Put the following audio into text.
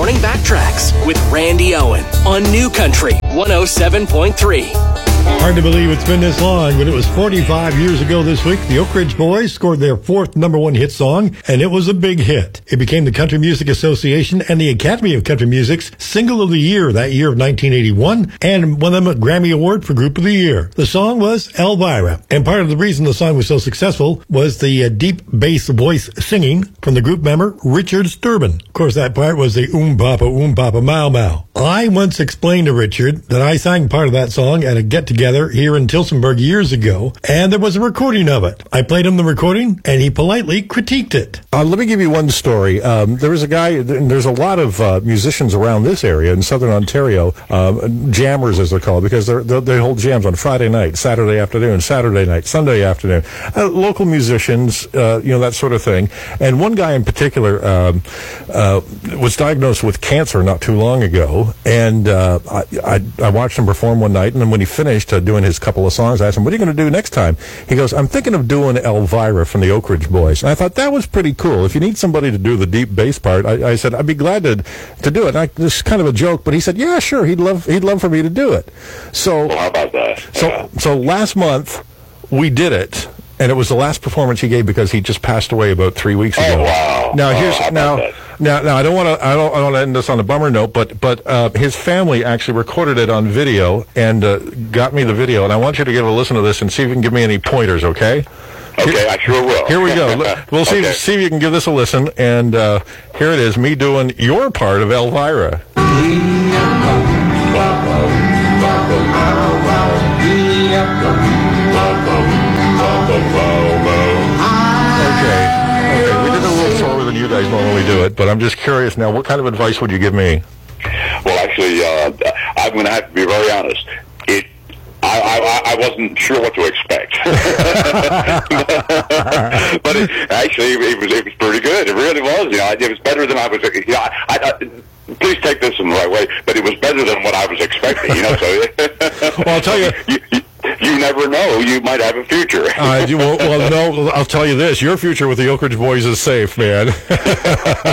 Running Backtracks with Randy Owen on New Country 107.3. Hard to believe it's been this long, but it was 45 years ago this week. The Oak Ridge Boys scored their fourth #1 hit song, and it was a big hit. It became the Country Music Association and the Academy of Country Music's Single of the Year that year of 1981, and won them a Grammy Award for Group of the Year. The song was Elvira, and part of the reason the song was so successful was the deep bass voice singing from the group member Richard Sturban. Of course, that part was the papa, mau mau. I once explained to Richard that I sang part of that song at a get-together here in Tillsonburg years ago, and there was a recording of it. I played him the recording, and he politely critiqued it. Let me give you one story. There was a guy, there's a lot of musicians around this area in southern Ontario, jammers as they're called, because they hold jams on Friday night, Saturday afternoon, Saturday night, Sunday afternoon. Local musicians, that sort of thing. And one guy in particular was diagnosed with cancer not too long ago, and I watched him perform one night, and then when he finished doing his couple of songs, I asked him, what are you going to do next time? He goes, I'm thinking of doing Elvira from the Oak Ridge Boys. And I thought that was pretty cool. If you need somebody to do the deep bass part, I said, I'd be glad to do it. This is kind of a joke, but he said, yeah, sure, he'd love for me to do it. So, well, how about that? So last month, we did it. And it was the last performance he gave because he just passed away about 3 weeks ago. Oh, wow. Now I don't want to end this on a bummer note, but his family actually recorded it on video and got me the video, and I want you to give a listen to this and see if you can give me any pointers, okay? Okay, I sure will. Here we go. We'll see if you can give this a listen, and here it is, me doing your part of Elvira. Okay, we did it a little slower than you guys normally do it, but I'm just curious now, what kind of advice would you give me? Well, actually, I'm going to have to be very honest. I wasn't sure what to expect. But it was pretty good. It really was. It was better than I was. Please take this in the right way, but it was better than what I was expecting. So, well, I'll tell you. You never know. You might have a future. No, I'll tell you this. Your future with the Oak Ridge Boys is safe, man.